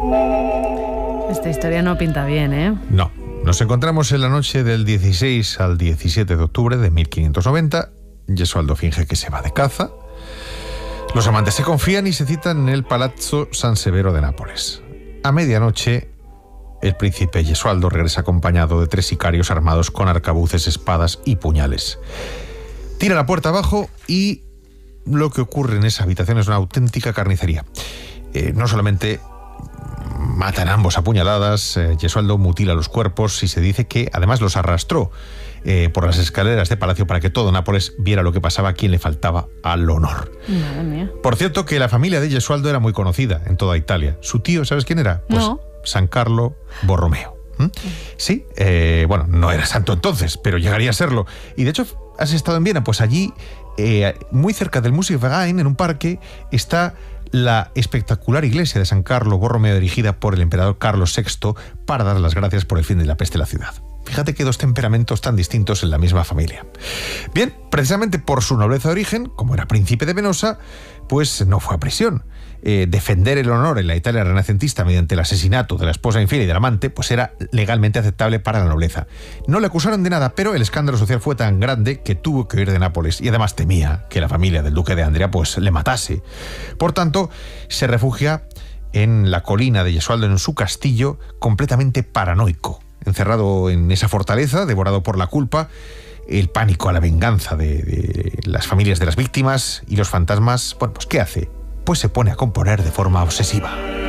Esta historia no pinta bien, ¿eh? No. Nos encontramos en la noche del 16 al 17 de octubre de 1590. Gesualdo finge que se va de caza. Los amantes se confían y se citan en el Palazzo San Severo de Nápoles. A medianoche, el príncipe Gesualdo regresa acompañado de 3 sicarios armados con arcabuces, espadas y puñales. Tira la puerta abajo y lo que ocurre en esa habitación es una auténtica carnicería. No solamente matan a ambos a puñaladas, Gesualdo mutila los cuerpos y se dice que además los arrastró por las escaleras de palacio para que todo Nápoles viera lo que pasaba a quien le faltaba al honor. Madre mía. Por cierto, que la familia de Gesualdo era muy conocida en toda Italia. Su tío, ¿sabes quién era? Pues no. San Carlo Borromeo. Sí, bueno, no era santo entonces, pero llegaría a serlo. Y de hecho, ¿has estado en Viena? Pues allí, muy cerca del Musikverein, en un parque, está la espectacular iglesia de San Carlo Borromeo, dirigida por el emperador Carlos VI para dar las gracias por el fin de la peste en la ciudad. Fíjate que 2 temperamentos tan distintos en la misma familia. Bien, precisamente por su nobleza de origen, como era príncipe de Venosa, pues no fue a prisión. Defender el honor en la Italia renacentista mediante el asesinato de la esposa infiel y del amante, pues era legalmente aceptable para la nobleza. No le acusaron de nada, pero el escándalo social fue tan grande que tuvo que huir de Nápoles y además temía que la familia del duque de Andria pues le matase. Por tanto, se refugia en la colina de Gesualdo, en su castillo, completamente paranoico, encerrado en esa fortaleza, devorado por la culpa, el pánico a la venganza de las familias de las víctimas y los fantasmas. Bueno, pues ¿qué hace? Pues se pone a componer de forma obsesiva.